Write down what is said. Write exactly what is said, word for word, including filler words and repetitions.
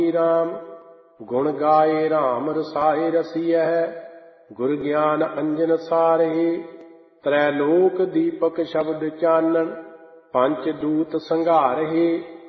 राम गुण गाए राम रसाए रसियः गुर ज्ञान अंजन सारहि त्रैलोक दीपक शब्द चानन पंच दूत संघारहि